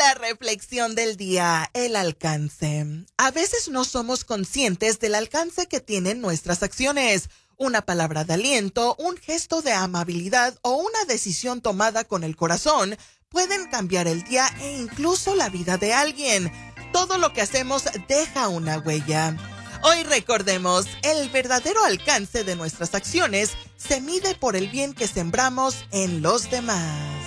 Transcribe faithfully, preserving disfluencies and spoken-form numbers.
La reflexión del día, el alcance. A veces no somos conscientes del alcance que tienen nuestras acciones. Una palabra de aliento, un gesto de amabilidad o una decisión tomada con el corazón pueden cambiar el día e incluso la vida de alguien. Todo lo que hacemos deja una huella. Hoy recordemos, el verdadero alcance de nuestras acciones se mide por el bien que sembramos en los demás.